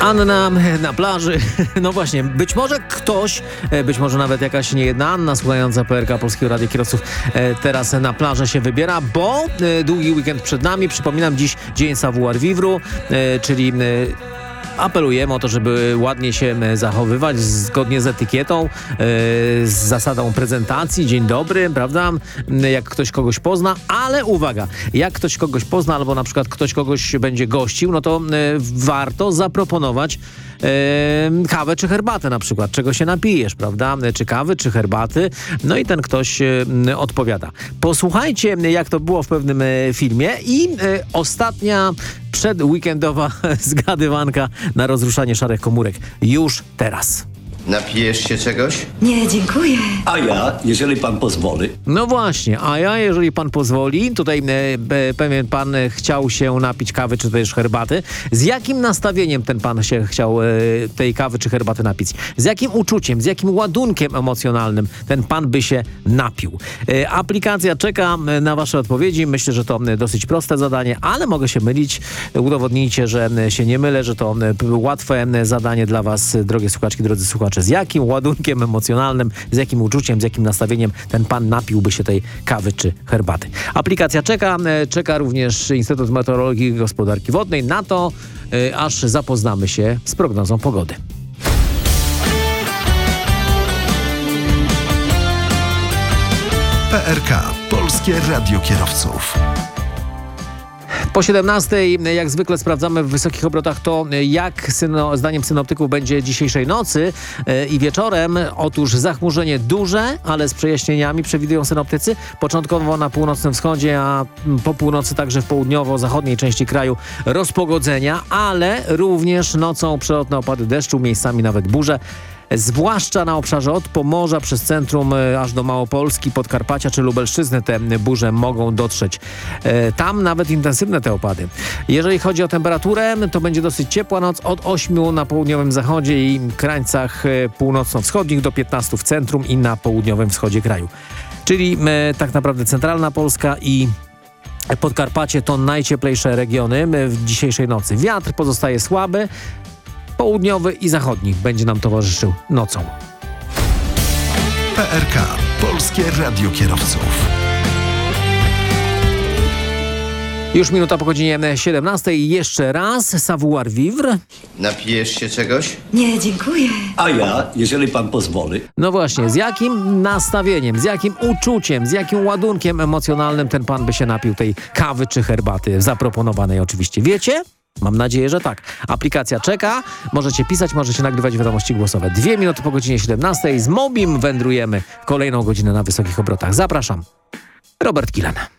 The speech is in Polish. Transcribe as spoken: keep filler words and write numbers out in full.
Anna na plaży. No właśnie, być może ktoś, być może nawet jakaś niejedna Anna słuchająca P R K Polskiego Radia Kierowców teraz na plażę się wybiera, bo długi weekend przed nami. Przypominam, dziś dzień savoir vivre, czyli apelujemy o to, żeby ładnie się zachowywać zgodnie z etykietą, z zasadą prezentacji. Dzień dobry, prawda? Jak ktoś kogoś pozna, ale uwaga, jak ktoś kogoś pozna albo na przykład ktoś kogoś będzie gościł, no to warto zaproponować Yy, kawę czy herbatę na przykład, czego się napijesz, prawda? Czy kawy, czy herbaty. No i ten ktoś yy, odpowiada. Posłuchajcie, jak to było w pewnym yy, filmie i yy, ostatnia przedweekendowa zgadywanka na rozruszanie szarych komórek. Już teraz. Napijesz się czegoś? Nie, dziękuję. A ja, jeżeli pan pozwoli. No właśnie, a ja, jeżeli pan pozwoli, tutaj e, pewien pan chciał się napić kawy czy też herbaty. Z jakim nastawieniem ten pan się chciał e, tej kawy czy herbaty napić? Z jakim uczuciem, z jakim ładunkiem emocjonalnym ten pan by się napił? E, aplikacja czeka na wasze odpowiedzi. Myślę, że to dosyć proste zadanie, ale mogę się mylić. Udowodnijcie, że się nie mylę, że to łatwe zadanie dla was, drogie słuchaczki, drodzy słuchacze. Z jakim ładunkiem emocjonalnym, z jakim uczuciem, z jakim nastawieniem ten pan napiłby się tej kawy czy herbaty. Aplikacja czeka, czeka również Instytut Meteorologii i Gospodarki Wodnej na to, y, aż zapoznamy się z prognozą pogody. P R K. Polskie Radio Kierowców. Po siedemnastej, jak zwykle sprawdzamy w wysokich obrotach to, jak syno, zdaniem synoptyków będzie dzisiejszej nocy yy, i wieczorem. Otóż zachmurzenie duże, ale z przejaśnieniami przewidują synoptycy. Początkowo na północnym wschodzie, a po północy także w południowo-zachodniej części kraju rozpogodzenia, ale również nocą przelotne opady deszczu, miejscami nawet burze. Zwłaszcza na obszarze od Pomorza przez centrum aż do Małopolski, Podkarpacia czy Lubelszczyzny te burze mogą dotrzeć. Tam nawet intensywne te opady. Jeżeli chodzi o temperaturę, to będzie dosyć ciepła noc od ośmiu na południowym zachodzie i krańcach północno-wschodnich do piętnastu w centrum i na południowym wschodzie kraju. Czyli tak naprawdę centralna Polska i Podkarpacie to najcieplejsze regiony w dzisiejszej nocy. Wiatr pozostaje słaby. Południowy i zachodni będzie nam towarzyszył nocą. P R K. Polskie Radio Kierowców. Już minuta po godzinie siedemnastej. Jeszcze raz savoir vivre. Napijesz się czegoś? Nie, dziękuję. A ja, jeżeli pan pozwoli. No właśnie, z jakim nastawieniem, z jakim uczuciem, z jakim ładunkiem emocjonalnym ten pan by się napił tej kawy czy herbaty zaproponowanej oczywiście. Wiecie? Mam nadzieję, że tak. Aplikacja czeka. Możecie pisać, możecie nagrywać wiadomości głosowe. Dwie minuty po godzinie siedemnastej. Z Mobim wędrujemy kolejną godzinę na wysokich obrotach. Zapraszam. Robert Kilan.